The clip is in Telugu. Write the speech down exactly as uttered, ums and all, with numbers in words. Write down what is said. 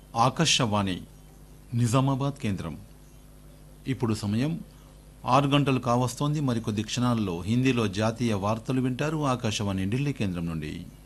ఆకాశవాణి నిజామాబాద్ కేంద్రం. ఇప్పుడు సమయం ఆరు గంటలు కావస్తోంది. మరికొద్ది క్షణాల్లో హిందీలో జాతీయ వార్తలు వింటారు. ఆకాశవాణి ఢిల్లీ కేంద్రం నుండి.